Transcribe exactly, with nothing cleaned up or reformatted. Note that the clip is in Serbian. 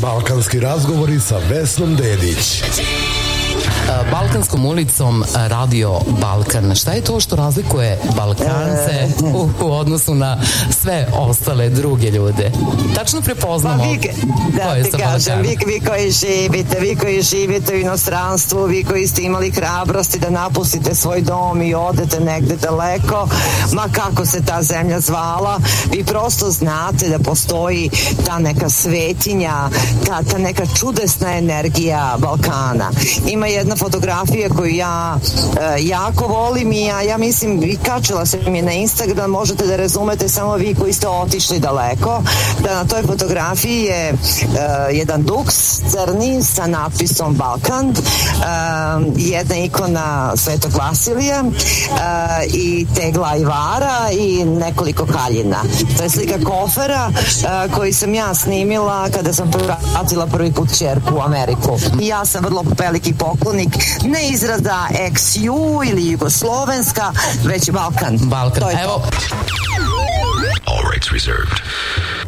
Balkanski razgovori sa Vesnom Dedić. Balkanskom ulicom Radio Balkan. Šta je to što razlikuje Balkance u, u odnosu na sve ostale druge ljude? Tačno prepoznamo pa vi, da ti kažem, vi, vi koji živite, vi koji živite u inostranstvu, vi koji ste imali hrabrosti da napustite svoj dom i odete negde daleko, ma kako se ta zemlja zvala, vi prosto znate da postoji ta neka svetinja, ta, ta neka čudesna energija Balkana. Ima jedna fotografija koju ja e, jako volim i ja, ja mislim i kačila se mi na Instagram, možete da razumete samo vi koji ste otišli daleko, da na toj fotografiji je e, jedan duks crni sa natpisom Balkan, e, jedna ikona Svetog Vasilija e, i tegla Ajvara i nekoliko kaljina. To je slika kofera e, koji sam ja snimila kada sam pratila prvi put ćerku u Ameriku. I ja sam vrlo veliki poklonik ne izraza ex ju ili jugoslovenska, već Balkan. Balkan. To je Evo. to. All rights reserved.